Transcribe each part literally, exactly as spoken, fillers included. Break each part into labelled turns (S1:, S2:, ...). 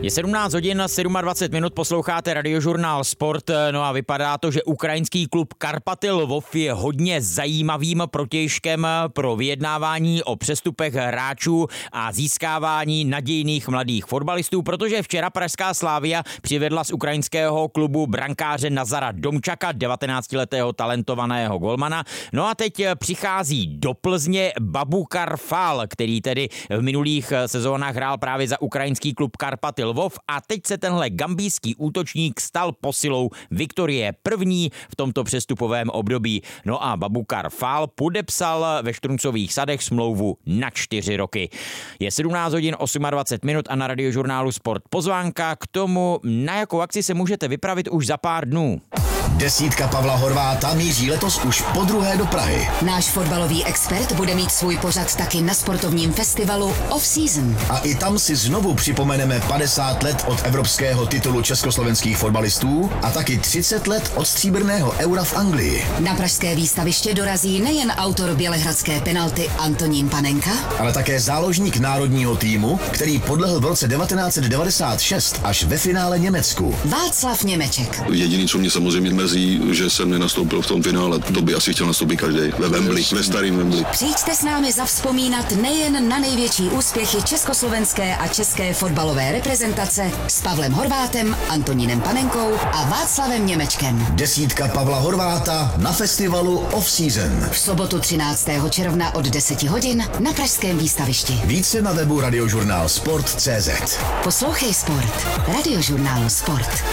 S1: Je sedmnáct hodin dvacet sedm minut, posloucháte Radiožurnál Sport, no a vypadá to, že ukrajinský klub Karpaty Lvov je hodně zajímavým protějškem pro vyjednávání o přestupech hráčů a získávání nadějných mladých fotbalistů, protože včera pražská Slavia přivedla z ukrajinského klubu brankáře Nazara Domčaka, devatenáctiletého talentovaného golmana. No a teď přichází do Plzně Babukar Fall, který tedy v minulých sezónách hrál právě za ukrajinský klub Karpaty Lvov a teď se tenhle gambijský útočník stal posilou Viktorie první v tomto přestupovém období. No a Babukar Fall podepsal ve Štruncových Sadech smlouvu na čtyři roky. Je sedmnáct hodin dvacet osm minut a na Radiožurnálu Sport pozvánka k tomu, na jakou akci se můžete vypravit už za pár dnů.
S2: Desítka Pavla Horváta míří letos už podruhé do Prahy.
S3: Náš fotbalový expert bude mít svůj pořad taky na sportovním festivalu Off Season.
S2: A i tam si znovu připomeneme padesát let od evropského titulu československých fotbalistů a taky třicet let od stříbrného eura v Anglii.
S3: Na pražské výstaviště dorazí nejen autor bělehradské penalty Antonín Panenka,
S2: ale také záložník národního týmu, který podlehl v roce devatenáct set devadesát šest až ve finále Německu.
S3: Václav Němeček.
S4: Jediný, co mě samozřejmě mrzí, že jsem nenastoupil v tom finále. To by asi chtěl nastoupit každý. Ve Wembley, ve starým Wembley.
S3: Přijďte s námi zavzpomínat nejen na největší úspěchy československé a české fotbalové reprezentace s Pavlem Horvátem, Antonínem Panenkou a Václavem Němečkem.
S2: Desítka Pavla Horváta na festivalu Off Season.
S3: V sobotu třináctého června od deseti hodin na pražském výstavišti.
S2: Více na webu radiožurnál sport tečka cé zet.
S3: Poslouchej Sport. Radiožurnál Sport.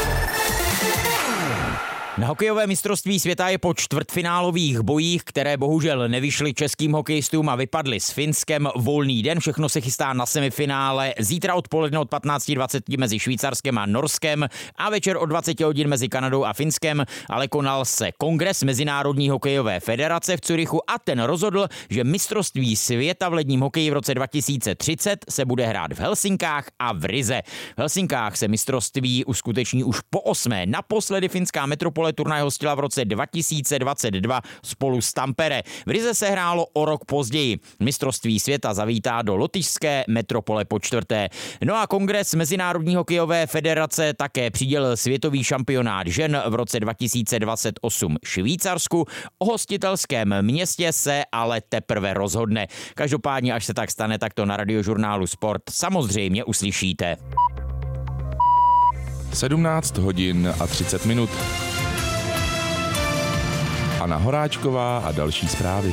S1: Na hokejové mistrovství světa je po čtvrtfinálových bojích, které bohužel nevyšly českým hokejistům a vypadly s Finskem, volný den. Všechno se chystá na semifinále. Zítra odpoledne od patnáct dvacet mezi Švýcarskem a Norskem a večer od dvacet hodin mezi Kanadou a Finskem. Ale konal se kongres Mezinárodní hokejové federace v Curychu a ten rozhodl, že mistrovství světa v ledním hokeji v roce dva tisíce třicet se bude hrát v Helsinkách a v Rize. V Helsinkách se mistrovství uskuteční už po osmé. Naposledy finská metropole turnaj hostila v roce dva tisíce dvacet dva spolu s Tampere. V Rize se hrálo o rok později. Mistrovství světa zavítá do lotyšské metropole po čtvrté. No a kongres Mezinárodní hokejové federace také přidělil světový šampionát žen v roce dva tisíce dvacet osm Švýcarsku. O hostitelském městě se ale teprve rozhodne. Každopádně, až se tak stane, tak to na Radiožurnálu Sport samozřejmě uslyšíte.
S5: sedmnáct hodin a třicet minut. Anna Horáčková a další zprávy.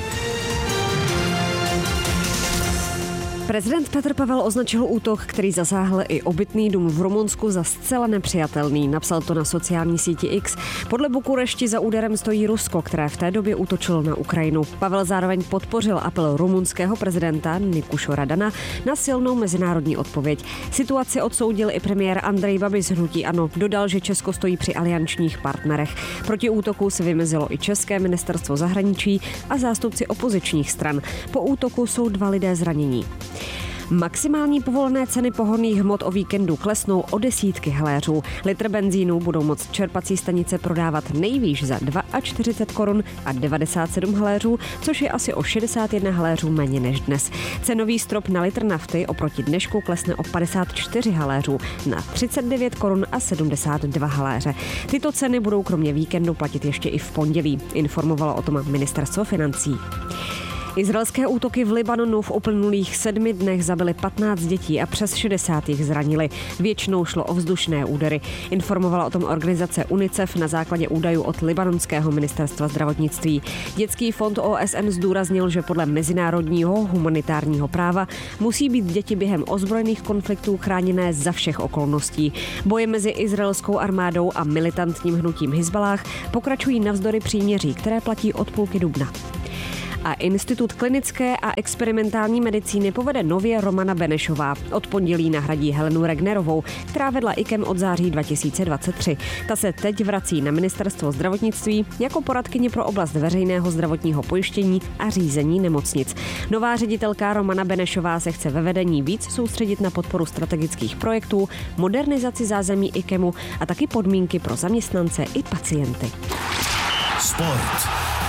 S6: Prezident Petr Pavel označil útok, který zasáhl i obytný dům v Rumunsku, za zcela nepřijatelný. Napsal to na sociální síti X. Podle Bukurešti za úderem stojí Rusko, které v té době útočilo na Ukrajinu. Pavel zároveň podpořil apel rumunského prezidenta Nikuše Radana na silnou mezinárodní odpověď. Situaci odsoudil i premiér Andrej Babiš z hnutí ANO. Dodal, že Česko stojí při aliančních partnerech. Proti útoku se vymezilo i České ministerstvo zahraničí a zástupci opozičních stran. Po útoku jsou dva lidé zranění. Maximální povolené ceny pohonných hmot o víkendu klesnou o desítky haléřů. Litr benzínu budou moct čerpací stanice prodávat nejvýš za čtyřicet dva korun a devadesát sedm haléřů, což je asi o šedesát jedna haléřů méně než dnes. Cenový strop na litr nafty oproti dnešku klesne o padesát čtyři haléřů na třicet devět korun a sedmdesát dva haléře. Tyto ceny budou kromě víkendu platit ještě i v pondělí, informovalo o tom ministerstvo financí. Izraelské útoky v Libanonu v uplynulých sedmi dnech zabily patnáct dětí a přes šedesát jich zranili. Většinou šlo o vzdušné údery. Informovala o tom organizace UNICEF na základě údajů od libanonského ministerstva zdravotnictví. Dětský fond O S N zdůraznil, že podle mezinárodního humanitárního práva musí být děti během ozbrojených konfliktů chráněné za všech okolností. Boje mezi izraelskou armádou a militantním hnutím Hizballáh pokračují navzdory příměří, které platí od půlky dubna. A Institut klinické a experimentální medicíny povede nově Romana Benešová. Od pondělí nahradí Helenu Regnerovou, která vedla I K E M od září dva tisíce dvacet tři. Ta se teď vrací na ministerstvo zdravotnictví jako poradkyně pro oblast veřejného zdravotního pojištění a řízení nemocnic. Nová ředitelka Romana Benešová se chce ve vedení víc soustředit na podporu strategických projektů, modernizaci zázemí I K E M u a taky podmínky pro zaměstnance i pacienty.
S2: Sport.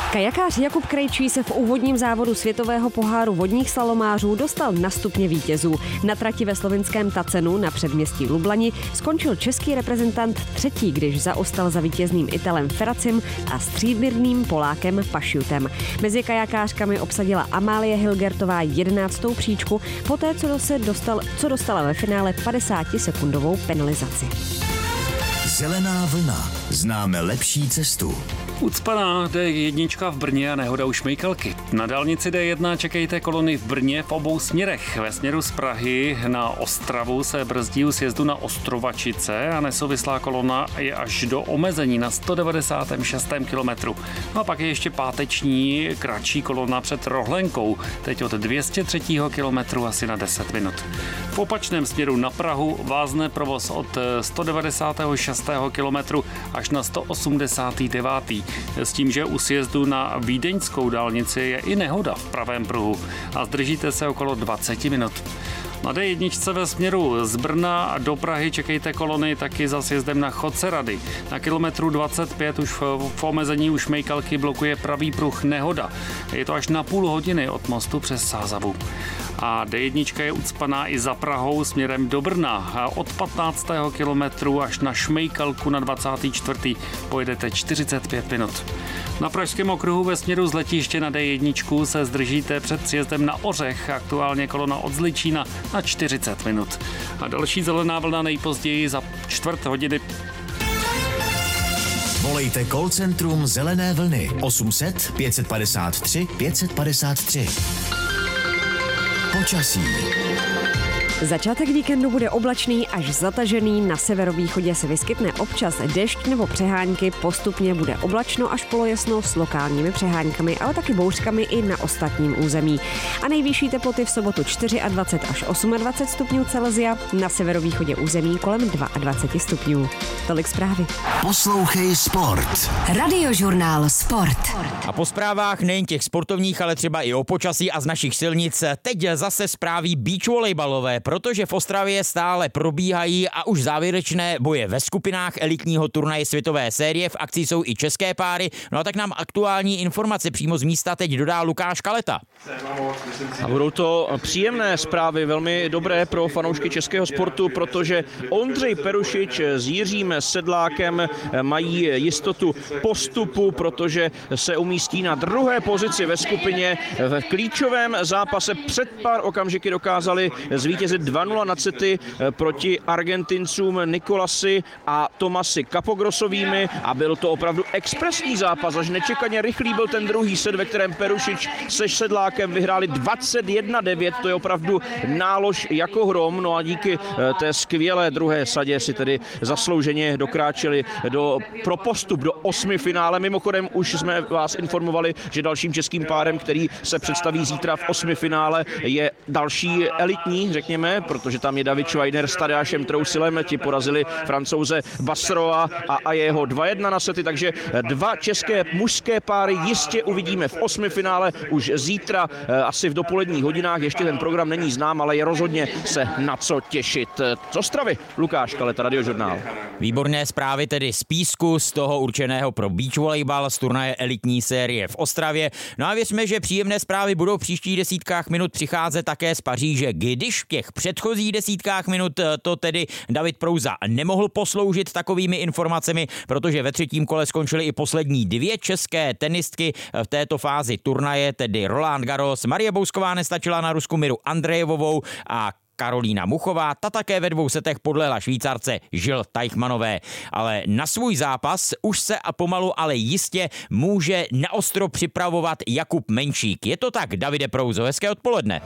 S6: Kajakář Jakub Krejčí se v úvodním závodu světového poháru vodních slalomářů dostal na stupně vítězů. Na trati ve slovinském Tacenu na předměstí Lublani skončil český reprezentant třetí, když zaostal za vítězným Italem Ferracim a stříbrným Polákem Pašjutem. Mezi kajakářkami obsadila Amálie Hilgertová jedenáctou příčku, poté co, se dostal, co dostala ve finále padesátisekundovou penalizaci.
S2: Zelená vlna. Známe lepší cestu.
S7: Ucpaná D jedna v Brně a nehoda u Šmejkalky. Na dálnici D jedna čekejte kolony v Brně v obou směrech. Ve směru z Prahy na Ostravu se brzdí u sjezdu na Ostrovačice a nesouvislá kolona je až do omezení na sto devadesát šest kilometru. No a pak je ještě páteční kratší kolona před Rohlenkou, teď od dvě stě tři kilometru asi na deset minut. V opačném směru na Prahu vázne provoz od sto devadesát šest kilometru až na sto osmdesát devět. S tím, že u sjezdu na vídeňskou dálnici je i nehoda v pravém pruhu a zdržíte se okolo dvacet minut. Na D jedna ve směru z Brna do Prahy čekejte kolony taky za sjezdem na Chodce Rady. Na kilometru dvacet pět už v, v omezení u Šmejkalky blokuje pravý pruh nehoda. Je to až na půl hodiny od mostu přes Sázavu. A D jedna je ucpaná i za Prahou směrem do Brna. Od patnáctého kilometru až na Šmejkalku na dvacátý čtvrtý pojedete čtyřicet pět minut. Na Pražském okruhu ve směru z letiště na D jedna se zdržíte před sjezdem na Ořech, aktuálně kolona od Zličína na čtyřicet minut. A další zelená vlna nejpozději za čtvrt hodiny.
S2: Volejte call centrum Zelené vlny osm set pět padesát tři pět padesát tři. Počasí.
S6: Začátek víkendu bude oblačný až zatažený, na severovýchodě se vyskytne občas dešť nebo přehánky, postupně bude oblačno až polojasno s lokálními přehánkami, ale taky bouřkami i na ostatním území. A nejvyšší teploty v sobotu dvacet čtyři až dvacet osm stupňů Celsia, na severovýchodě území kolem dvacet dva stupňů. Tolik zprávy.
S2: Poslouchej Sport.
S3: Radiožurnál Sport.
S1: A po zprávách nejen těch sportovních, ale třeba i o počasí a z našich silnic teď zase zprávy beach volejbalové, protože v Ostravě stále probíhají a už závěrečné boje ve skupinách elitního turnaje světové série. V akci jsou i české páry. No a tak nám aktuální informace přímo z místa teď dodá Lukáš Kaleta.
S8: A budou to příjemné zprávy, velmi dobré pro fanoušky českého sportu, protože Ondřej Perušič s Jiřím Sedlákem mají jistotu postupu, protože se umístí na druhé pozici ve skupině. V klíčovém zápase před pár okamžiky dokázali zvítězit dva nula nad sety proti Argentincům Nikolasi a Tomasi Kapogrosovými a byl to opravdu expresní zápas, až nečekaně rychlý byl ten druhý set, ve kterém Perušič se Sedlákem vyhráli dvacet jedna devět, to je opravdu nálož jako hrom, no a díky té skvělé druhé sadě si tedy zaslouženě dokráčeli do, pro postup do osmi finále. Mimochodem už jsme vás informovali, že dalším českým párem, který se představí zítra v osmi finále, je další elitní, řekněme, protože tam je David Schweiner s Tadeášem Trousilem, ti porazili Francouze Basroa a, a jeho dva jedna na sety, takže dva české mužské páry jistě uvidíme v osmi finále už zítra, asi v dopoledních hodinách, ještě ten program není znám, ale je rozhodně se na co těšit. Z Ostravy, Lukáš Kaleta, Radiožurnál.
S1: Výborné zprávy tedy z písku, z toho určeného pro beach volejbal z turnaje elitní série v Ostravě. No a věřme, že příjemné zprávy budou v příštích desítkách minut přicházet také z Paříže, když v těch předchozích desítkách minut to tedy David Prouza nemohl posloužit takovými informacemi, protože ve třetím kole skončily i poslední dvě české tenistky v této fázi turnaje, tedy Roland Garros. Marie Bousková nestačila na Rusku Miru Andrejevovou a Karolína Muchová, ta také ve dvou setech podlehla Švýcarce Žil Teichmannové. Ale na svůj zápas už se a pomalu, ale jistě může naostro připravovat Jakub Menšík. Je to tak, Davide Prouzo, hezké odpoledne.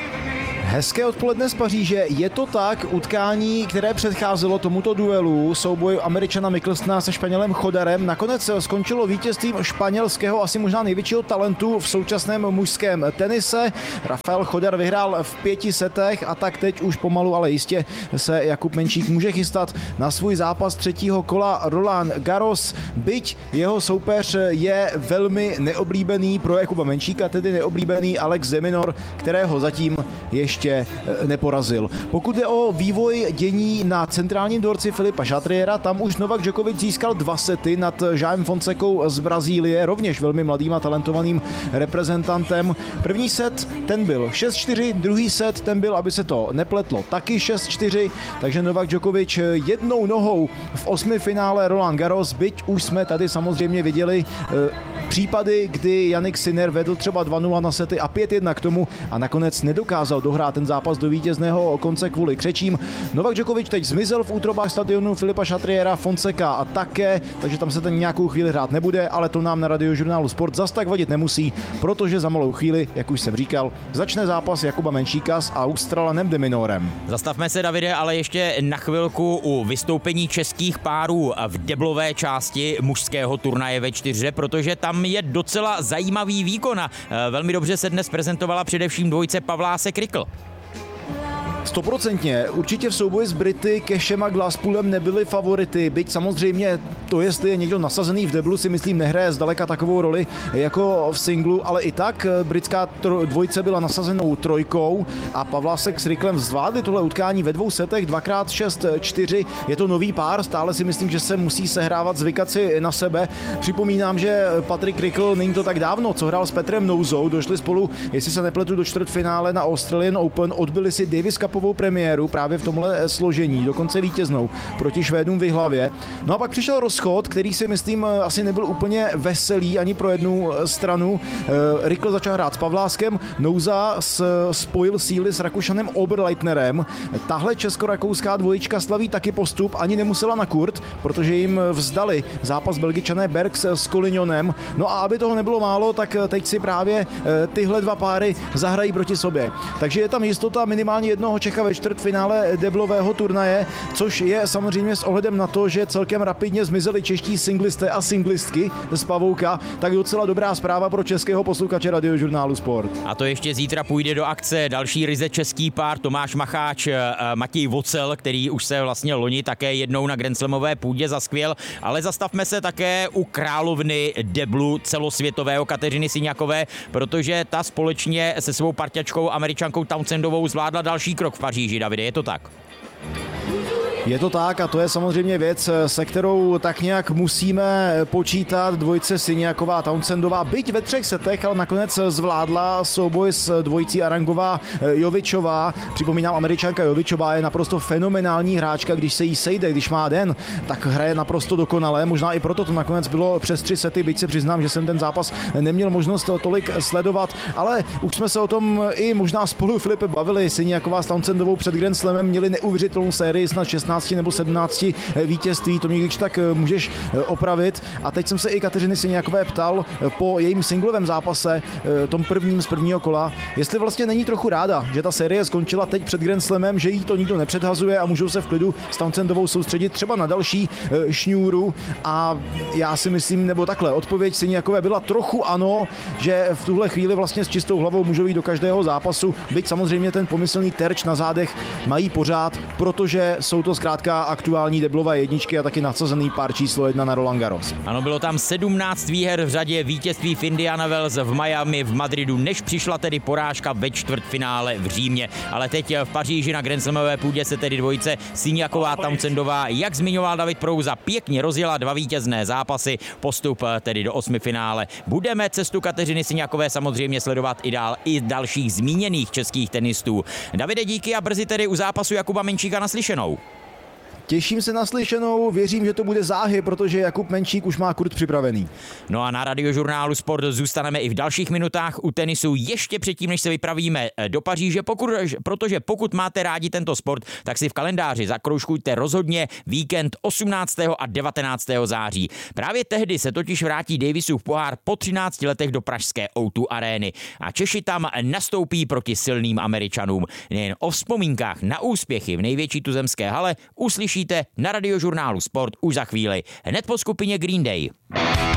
S9: Hezké odpoledne z Paříže. Je to tak, utkání, které předcházelo tomuto duelu, souboju Američana Mikkelsona se Španělem Chodarem, nakonec skončilo vítězstvím španělského, asi možná největšího talentu v současném mužském tenise. Rafael Chodar vyhrál v pěti setech a tak teď už pomalu, ale jistě se Jakub Menšík může chystat na svůj zápas třetího kola Roland Garros, byť jeho soupeř je velmi neoblíbený pro Jakuba Menšíka, tedy neoblíbený Alex de Minaur, kterého zatím ještě neporazil. Pokud je o vývoj dění na centrálním dvorci Filipa Chatriera, tam už Novak Djokovic získal dva sety nad Joaem Fonsecou z Brazílie, rovněž velmi mladým a talentovaným reprezentantem. První set, ten byl šest čtyři, druhý set, ten byl, aby se to nepletlo, taky šest čtyři, takže Novak Djokovic jednou nohou v osmi finále Roland Garros, byť už jsme tady samozřejmě viděli e, případy, kdy Jannik Sinner vedl třeba dva nula na sety a pět jedna k tomu a nakonec nedokázal dohrát ten zápas do vítězného konce kvůli křečím. Novak Djokovic teď zmizel v útrobách stadionu Filipa Chatriera, Fonseca a také, takže tam se ten nějakou chvíli hrát nebude, ale to nám na Radiožurnálu Sport zas tak vadit nemusí, protože za malou chvíli, jak už jsem říkal, začne zápas Jakuba Menčíka s Australanem de Minorem.
S1: Zastavme se, Davide, ale ještě na chvilku u vystoupení českých párů v deblové části mužského turnaje ve čtyřhře, protože tam je docela zajímavý výkon a velmi dobře se dnes prezentovala především dvojice Pavlásek Rikl.
S9: Stoprocentně. Určitě v souboji s Brity Cashem a Glasspoolem nebyly favority, byť samozřejmě to, jestli je někdo nasazený v deblu, si myslím nehraje zdaleka takovou roli jako v singlu, ale i tak britská dvojice byla nasazenou trojkou a Pavlásek s Riklem zvládli tohle utkání ve dvou setech dvakrát šest čtyři. Je to nový pár, stále si myslím, že se musí sehrávat, zvykat si na sebe. Připomínám, že Patrik Rikl není to tak dávno, co hrál s Petrem Nouzou, došli spolu, jestli se nepletu, do čtvrtfinále na Australian Open, odbyli si Davis Cupovou premiéru právě v tomhle složení, dokonce vítěznou proti Švédům v Jihlavě. No a pak přišel rozchod, který si myslím asi nebyl úplně veselý ani pro jednu stranu. Rikl začal hrát s Pavláskem, Nouza spojil síly s Rakušanem Oberleitnerem. Tahle česko-rakouská dvojička slaví taky postup, ani nemusela na kurt, protože jim vzdali zápas Belgičané Bergs s Kolignonem. No a aby toho nebylo málo, tak teď si právě tyhle dva páry zahrají proti sobě. Takže je tam jistota minimálně jednoho Čecha ve čtvrtfinále deblového turnaje, což je samozřejmě s ohledem na to, že celkem rapidně zmizeli čeští singlisté a singlistky z pavouka, tak docela dobrá zpráva pro českého posluchače Radiožurnálu Sport.
S1: A to ještě zítra půjde do akce další ryze český pár Tomáš Macháč, Matěj Vocel, který už se vlastně loni také jednou na grandslamové půdě zaskvěl, ale zastavme se také u královny deblu celosvětového Kateřiny Siňakové, protože ta společně se svou parťačkou Američankou Townsendovou zvládla další krok v Paříži, Davide, je to tak?
S9: Je to tak a to je samozřejmě věc, se kterou tak nějak musíme počítat. Dvojice Siňaková a Townsendová, byť ve třech setech, ale nakonec zvládla souboj s dvojicí Arangová Jovičová. Připomínám, Američanka Jovičová je naprosto fenomenální hráčka, když se jí sejde, když má den, tak hraje naprosto dokonale. Možná i proto to nakonec bylo přes tři sety, byť se přiznám, že jsem ten zápas neměl možnost tolik sledovat, ale už jsme se o tom i možná spolu, Filipe, bavili. Siňaková s Townsendovou před Grand Slamem měli neuvěřitelnou sérii, snad šestnáct nebo sedmnáct vítězství, to mě když tak můžeš opravit. A teď jsem se i Kateřiny Siňakové ptal po jejím singlovém zápase, tom prvním z prvního kola, jestli vlastně není trochu ráda, že ta série skončila teď před Grand Slamem, že jí to nikdo nepředhazuje a můžou se v klidu s Townsendovou soustředit třeba na další šňůru. A já si myslím, nebo takhle, odpověď Siňakové byla trochu ano, že v tuhle chvíli vlastně s čistou hlavou můžou jít do každého zápasu, byť samozřejmě ten pomyslný terč na zádech mají pořád, protože jsou to zkrátka aktuální deblové jedničky a taky nadsazený pár číslo jedna na Roland Garros.
S1: Ano, bylo tam sedmnáct výher v řadě, vítězství v Indiana Wells, v Miami, v Madridu, než přišla tedy porážka ve čtvrtfinále v Římě. Ale teď v Paříži na grandslamové půdě se tedy dvojice Siňaková Townsendová, jak zmiňoval David Prouza, pěkně rozjela dva vítězné zápasy, postup tedy do osmifinále. Budeme cestu Kateřiny Siňakové samozřejmě sledovat i dál i dalších zmíněných českých tenistů. Davide, díky a brzy tedy u zápasu Jakuba Menčíka naslyšenou.
S9: Těším se na slyšenou, věřím, že to bude záhy, protože Jakub Menčík už má kurt připravený.
S1: No a na Radiožurnálu Sport zůstaneme i v dalších minutách u tenisu ještě předtím, než se vypravíme do Paříže, pokud, protože pokud máte rádi tento sport, tak si v kalendáři zakroužkujte rozhodně víkend osmnáctého a devatenáctého září. Právě tehdy se totiž vrátí Davisův pohár po třinácti letech do pražské ó dva arény a Češi tam nastoupí proti silným Američanům. Nejen o vzpomínkách na úspěchy v největší tuzemské hale uslyší na Radiožurnálu Sport už za chvíli, hned po skupině Green Day.